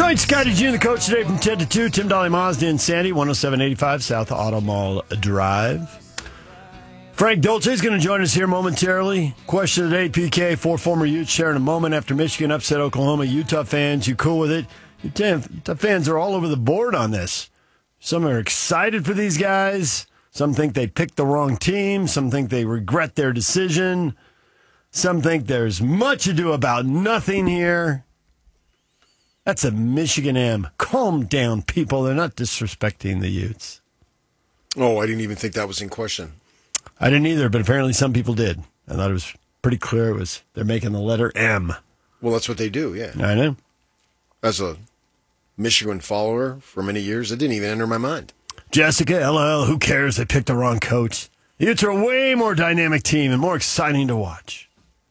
Join Scotty G and the coach today from 10 to 2. Tim Dolly Mazda and Sandy, 10785 South Auto Mall Drive. Frank Dolce is going to join us here momentarily. Question of the day, PK, 4 former Utes sharing a moment after Michigan upset Oklahoma. Utah fans, you cool with it? Utah fans are all over the board on this. Some are excited for these guys. Some think they picked the wrong team. Some think they regret their decision. Some think there's much ado about nothing here. That's a Michigan M. Calm down, people. They're not disrespecting the Utes. Oh, I didn't even think that was in question. I didn't either, but apparently some people did. I thought it was pretty clear they're making the letter M. Well, that's what they do, yeah. I know. As a Michigan follower for many years, it didn't even enter my mind. Jessica, LOL, who cares? They picked the wrong coach. The Utes are a way more dynamic team and more exciting to watch.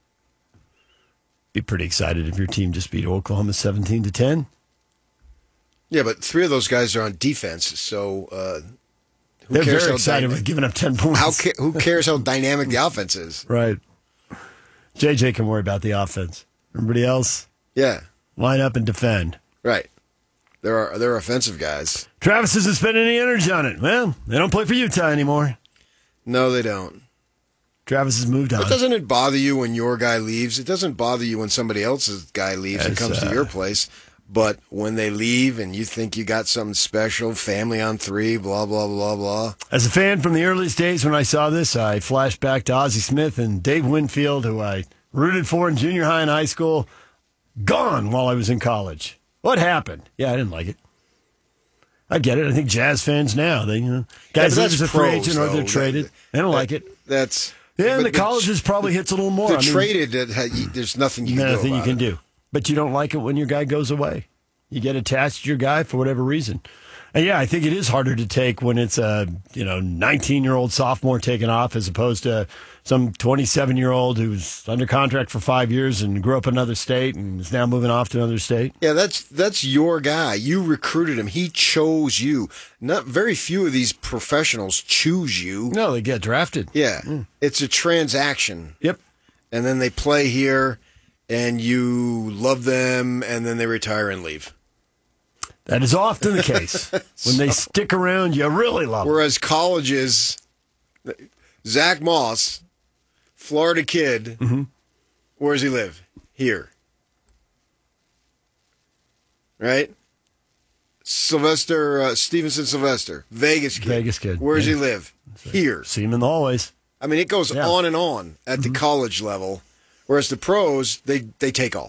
Be pretty excited if your team just beat Oklahoma 17-10. Yeah, but 3 of those guys are on defense, so who They're cares very excited with giving up 10 points. Who cares how dynamic the offense is? Right. JJ can worry about the offense. Everybody else, Yeah, line up and defend. right. They're offensive guys. Travis isn't spending any energy on it. Well, they don't play for Utah anymore. No, they don't. Travis has moved on. But doesn't it bother you when your guy leaves? It doesn't bother you when somebody else's guy leaves and comes to your place. But when they leave and you think you got something special, family on 3, blah, blah, blah, blah. As a fan from the earliest days when I saw this, I flashed back to Ozzie Smith and Dave Winfield, who I rooted for in junior high and high school, gone while I was in college. What happened? Yeah, I didn't like it. I get it. I think Jazz fans now, guys leave as a free agent or they're traded. They don't like it. And the colleges probably hits a little more. Traded, there's nothing you can do. Nothing you can do. But you don't like it when your guy goes away. You get attached to your guy for whatever reason. And yeah, I think it is harder to take when it's a 19-year-old sophomore taking off as opposed to some 27-year-old who's under contract for 5 years and grew up in another state and is now moving off to another state. Yeah, that's your guy. You recruited him. He chose you. Not very few of these professionals choose you. No, they get drafted. Yeah, It's a transaction. Yep. And then they play here, and you love them, and then they retire and leave. That is often the case. When they stick around, you really love them. Whereas colleges, Zach Moss, Florida kid, where does he live? Here. Right? Stevenson Sylvester, Vegas kid. Where does he live? Here. See him in the hallways. I mean, it goes on and on at the college level, whereas the pros, they take off.